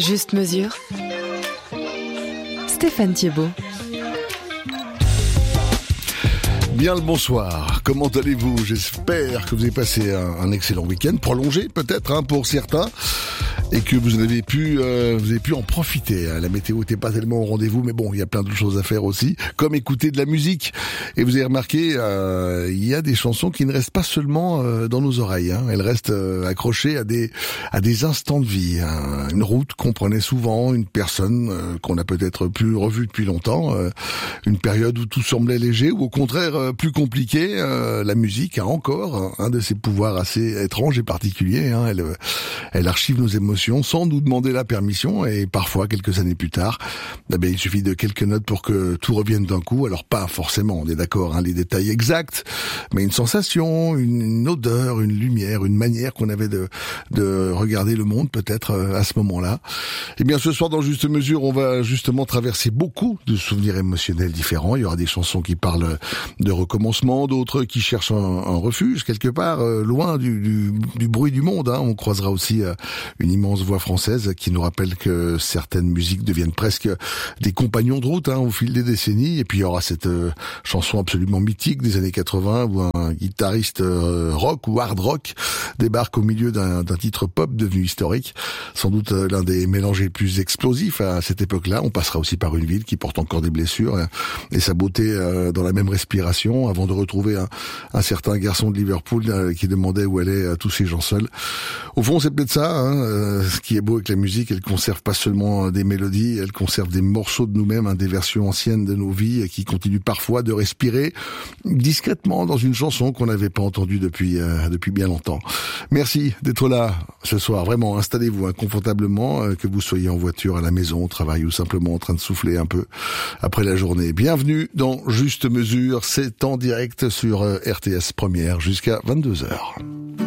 Juste mesure. Stéphane Thiebaud. Bien le bonsoir, comment allez-vous? J'espère que vous avez passé un excellent week-end, prolongé peut-être pour certains, et que vous avez pu en profiter. La météo n'était pas tellement au rendez-vous, mais bon, il y a plein d'autres choses à faire aussi, comme écouter de la musique. Et vous avez remarqué, il y a des chansons qui ne restent pas seulement dans nos oreilles, elles restent accrochées à des instants de vie. Une route qu'on prenait souvent, une personne qu'on a peut-être plus revue depuis longtemps, une période où tout semblait léger, ou au contraire plus compliqué. La musique a encore un de ses pouvoirs assez étranges et particuliers. Elle archive nos émotions sans nous demander la permission, et parfois, quelques années plus tard, il suffit de quelques notes pour que tout revienne d'un coup. Alors pas forcément, on est d'accord, les détails exacts, mais une sensation, une odeur, une lumière, une manière qu'on avait de regarder le monde peut-être à ce moment-là. Et bien ce soir, dans Juste Mesure, on va justement traverser beaucoup de souvenirs émotionnels différents. Il y aura des chansons qui parlent de recommencement, d'autres qui cherchent un refuge quelque part, loin du bruit du monde. On croisera aussi une immense voix française qui nous rappelle que certaines musiques deviennent presque des compagnons de route au fil des décennies. Et puis il y aura cette chanson absolument mythique des années 80 où un guitariste rock ou hard rock débarque au milieu d'un titre pop devenu historique, sans doute l'un des mélanges les plus explosifs à cette époque-là. On passera aussi par une ville qui porte encore des blessures et sa beauté dans la même respiration, avant de retrouver un certain garçon de Liverpool qui demandait où allaient tous ces gens seuls. Au fond, c'est peut-être ça, ce qui est beau avec la musique, elle conserve pas seulement des mélodies, elle conserve des morceaux de nous-mêmes, des versions anciennes de nos vies qui continuent parfois de respirer discrètement dans une chanson qu'on n'avait pas entendue depuis bien longtemps. Merci d'être là ce soir, vraiment, installez-vous confortablement, que vous soyez en voiture, à la maison, au travail ou simplement en train de souffler un peu après la journée. Bienvenue dans Juste Mesure, c'est en direct sur RTS Première jusqu'à 22h.